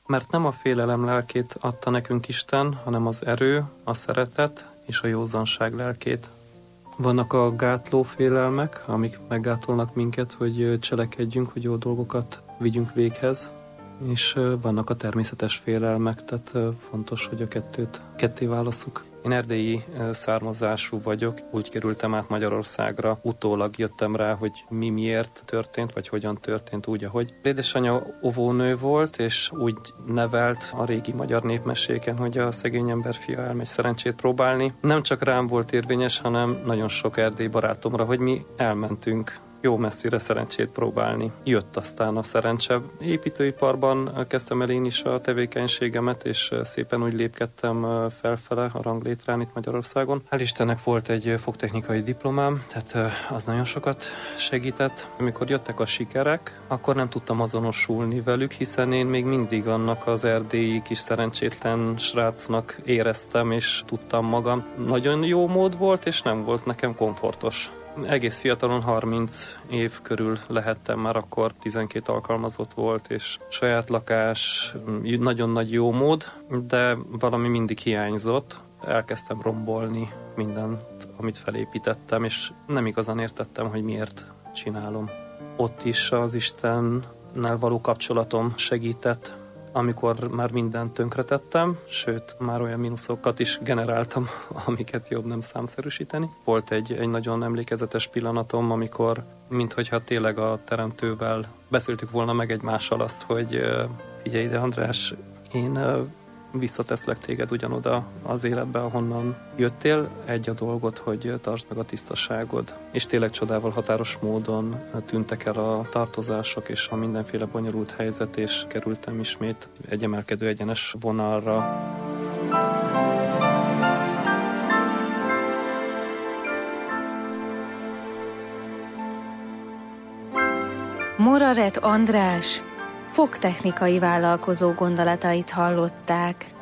Mert nem a félelem lelkét adta nekünk Isten, hanem az erő, a szeretet és a józanság lelkét. Vannak a gátló félelmek, amik meggátolnak minket, hogy cselekedjünk, hogy jó dolgokat vigyünk véghez, és vannak a természetes félelmek, tehát fontos, hogy a kettőt ketté válasszuk. Én erdélyi származású vagyok, úgy kerültem át Magyarországra, utólag jöttem rá, hogy miért történt, vagy hogyan történt úgy, ahogy. Édesanyja óvónő volt, és úgy nevelt a régi magyar népmeséken, hogy a szegény ember fia elmegy szerencsét próbálni. Nem csak rám volt érvényes, hanem nagyon sok erdélyi barátomra, hogy mi elmentünk jó messzire szerencsét próbálni. Jött aztán a szerencse. Építőiparban kezdtem el én is a tevékenységemet, és szépen úgy lépkedtem felfele a ranglétrán itt Magyarországon. Hál' Istennek volt egy fogtechnikai diplomám, tehát az nagyon sokat segített. Amikor jöttek a sikerek, akkor nem tudtam azonosulni velük, hiszen én még mindig annak az erdélyi kis szerencsétlen srácnak éreztem, és tudtam magam. Nagyon jó mód volt, és nem volt nekem komfortos. Egész fiatalon, 30 év körül lehettem, már akkor 12 alkalmazott volt, és saját lakás, nagyon nagy jó mód, de valami mindig hiányzott. Elkezdtem rombolni mindent, amit felépítettem, és nem igazán értettem, hogy miért csinálom. Ott is az Istennel való kapcsolatom segített, amikor már mindent tönkretettem, sőt, már olyan mínuszokat is generáltam, amiket jobb nem számszerűsíteni. Volt egy nagyon emlékezetes pillanatom, amikor, minthogyha tényleg a teremtővel beszéltük volna meg egymással azt, hogy figyelj ide, András, én visszateszlek téged ugyanoda az életbe, ahonnan jöttél, egy a dolgot, hogy tartsd meg a tisztaságod. És tényleg csodával határos módon tűntek el a tartozások és a mindenféle bonyolult helyzet, és kerültem ismét egy emelkedő egyenes vonalra. Moraret András fogtechnikai vállalkozó gondolatait hallották.